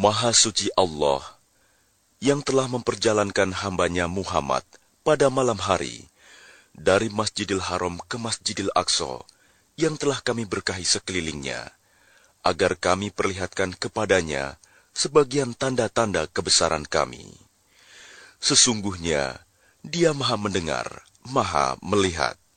Maha suci Allah yang telah memperjalankan hamba-Nya Muhammad pada malam hari dari Masjidil Haram ke Masjidil Aqsa yang telah kami berkahi sekelilingnya, agar kami perlihatkan kepadanya sebagian tanda-tanda kebesaran kami. Sesungguhnya Dia Maha mendengar, Maha melihat.